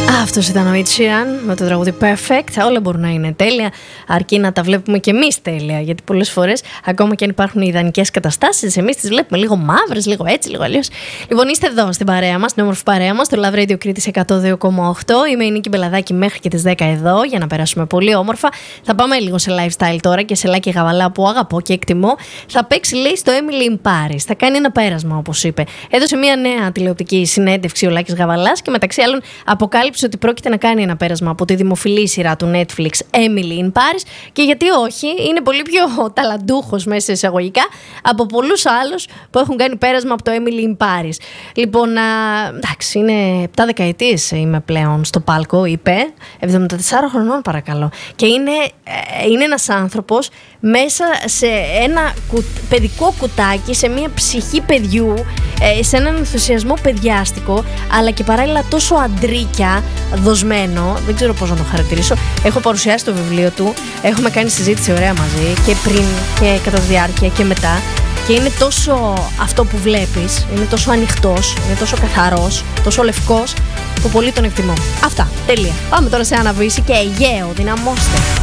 Αυτός ήταν ο Ed Sheeran με το τραγούδι Perfect. Όλα μπορούν να είναι τέλεια, αρκεί να τα βλέπουμε και εμείς τέλεια. Γιατί πολλές φορές, ακόμα και αν υπάρχουν ιδανικές καταστάσεις, εμείς τις βλέπουμε λίγο μαύρες, λίγο έτσι, λίγο αλλιώς. Λοιπόν, είστε εδώ στην παρέα μας, στην όμορφη παρέα μας, στο Love Radio Κρήτης 102,8. Είμαι η Νίκη Μπελαδάκη μέχρι και τις 10 εδώ, για να περάσουμε πολύ όμορφα. Θα πάμε λίγο σε lifestyle τώρα και σε Λάκη Γαβαλά που αγαπώ και εκτιμώ. Θα παίξει, λέει, στο Emily in Paris. Θα κάνει ένα πέρασμα, όπως είπε. Έδωσε μια νέα τηλεοπτική συνέντευξη ο Λάκης Γαβαλάς και μεταξύ άλλων αποκάλυψε ότι πρόκειται να κάνει ένα πέρασμα από τη δημοφιλή σειρά του Netflix Emily in Paris και γιατί όχι, είναι πολύ πιο ταλαντούχος μέσα σε εισαγωγικά από πολλούς άλλους που έχουν κάνει πέρασμα από το Emily in Paris. Λοιπόν, εντάξει, είναι 7 δεκαετίες είμαι πλέον στο πάλκο, είπε, 74 χρονών παρακαλώ, και είναι ένας άνθρωπος μέσα σε ένα παιδικό κουτάκι, σε μια ψυχή παιδιού, σε έναν ενθουσιασμό παιδιάστικο, αλλά και παράλληλα τόσο αντρίκια δοσμένο, δεν ξέρω πώς να το χαρακτηρίσω. Έχω παρουσιάσει το βιβλίο του, έχουμε κάνει συζήτηση ωραία μαζί και πριν και κατά τη διάρκεια και μετά, και είναι τόσο αυτό που βλέπεις, είναι τόσο ανοιχτός, είναι τόσο καθαρός, τόσο λευκός, που πολύ τον εκτιμώ. Αυτά, τέλεια. Πάμε τώρα σε αναβίωση και Αιγαίο, δυναμώστε.